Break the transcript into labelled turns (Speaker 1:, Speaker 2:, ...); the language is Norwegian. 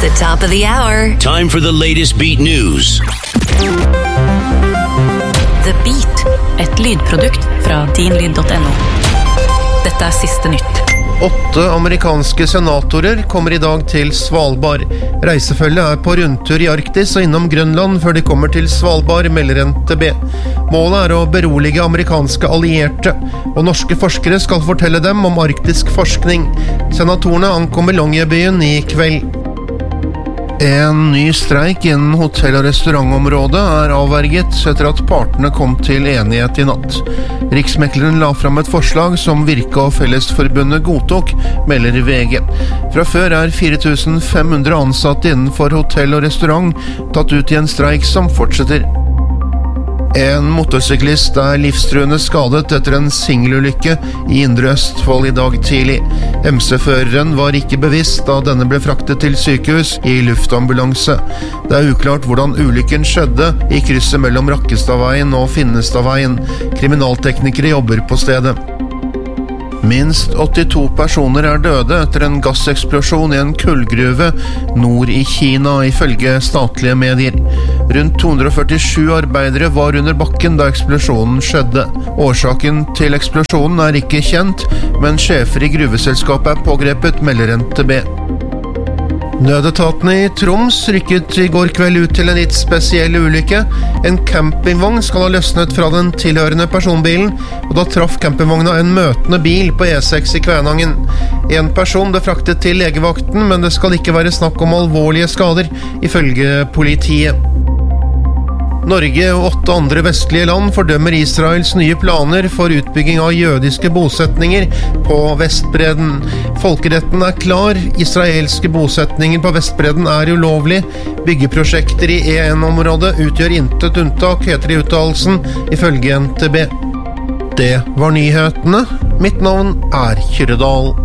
Speaker 1: the top of the hour.
Speaker 2: Time for the latest Beat News.
Speaker 3: The Beat, et lydprodukt fra dinlyd.no. Dette siste nytt.
Speaker 4: 8 amerikanske senatorer kommer i dag til Svalbard. Reisefølget på rundtur i Arktis og innom Grønland før de kommer til Svalbard, melder NTB. Målet å berolige amerikanske allierte, og norske forskere skal fortelle dem om arktisk forskning. Senatorene ankommer Longyearbyen i kveld. En ny streik innen hotell- og restaurantområdet avverget etter at partene kom til enighet i natt. Riksmekleren la fram et forslag som Virke og Fellesforbundet godtok, melder VG. Fra før 4500 ansatte innenfor hotell og restaurant tatt ut i en streik som fortsetter. En motorsyklist livstruende skadet etter en singelulykke i Indre Østfold i dag tidlig. MC-føreren var ikke bevisst da denne ble fraktet til sykehus i luftambulanse. Det uklart hvordan ulykken skjedde i krysset mellom Rakkestadveien og Finnestadveien. Kriminalteknikere jobber på stedet. Minst 82 personer døde etter en gasseksplosjon i en kullgruve nord i Kina, ifølge statlige medier. Rundt 247 arbeidere var under bakken da eksplosjonen skjedde. Årsaken til eksplosjonen ikke kjent, men sjefer i gruveselskapet pågrepet, melder NTB. Nødetatene i Troms rykket i går kveld ut til en litt spesiell ulykke. En campingvogn skal ha løsnet fra den tilhørende personbilen, og da traff campingvogna en møtende bil på E6 i Kvænangen. En person ble fraktet til legevakten, men det skal ikke være snakk om alvorlige skader, ifølge politiet. Norge og 8 andre vestlige land fordømmer Israels nye planer for utbygging av jødiske bosetninger på Vestbredden. Folkeretten klar, israelske bosetninger på Vestbredden ulovlig. Byggeprosjekter i EN-området utgjør intet unntak, heter det i uttalelsen, ifølge NTB. Det var nyhetene. Mitt navn Kyrre Dahl.